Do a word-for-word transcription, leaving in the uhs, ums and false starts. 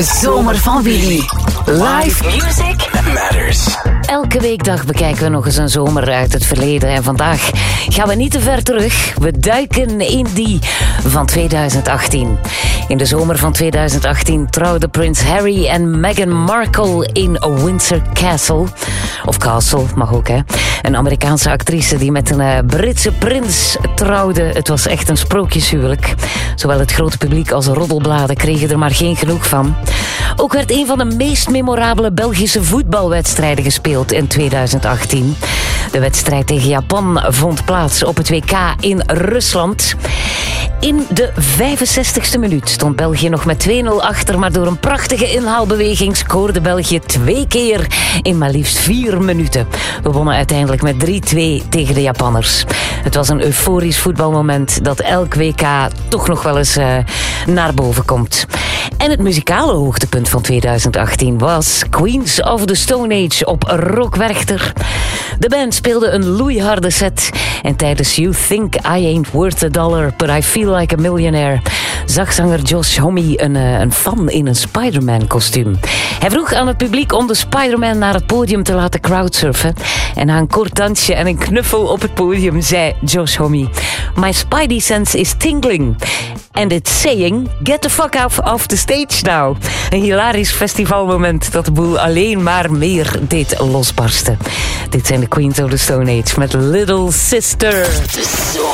Zomer van Willy. Live music that matters. Elke weekdag bekijken we nog eens een zomer uit het verleden. En vandaag gaan we niet te ver terug. We duiken in die van tweeduizend achttien. In de zomer van tweeduizend achttien trouwden prins Harry en Meghan Markle in Windsor Castle. Of Castle, mag ook, hè. Een Amerikaanse actrice die met een uh, Britse prins trouwde. Het was echt een sprookjeshuwelijk. Zowel het grote publiek als de roddelbladen kregen er maar geen genoeg van. Ook werd een van de meest memorabele Belgische voetbalwedstrijden gespeeld in tweeduizend achttien. De wedstrijd tegen Japan vond plaats op het W K in Rusland. In de vijfenzestigste minuut stond België nog met twee nul achter, maar door een prachtige inhaalbeweging scoorde België twee keer in maar liefst vier minuten. We wonnen uiteindelijk met drie twee tegen de Japanners. Het was een euforisch voetbalmoment dat elk W K toch nog wel eens uh, naar boven komt. En het muzikale hoogtepunt van tweeduizend achttien was Queens of the Stone Age op Rock Werchter. De band speelde een loeiharde set en tijdens You Think I Ain't Worth a Dollar, But I Feel Like a Millionaire zag zanger Josh Homme een, een fan in een Spider-Man kostuum. Hij vroeg aan het publiek om de Spider-Man naar het podium te laten crowdsurfen. En na een kort dansje en een knuffel op het podium zei Josh Homme: My spidey sense is tingling. And it's saying, get the fuck off, off the stage now. Een hilarisch festivalmoment dat de boel alleen maar meer deed losbarsten. Dit zijn de Queens of the Stone Age met Little Sister.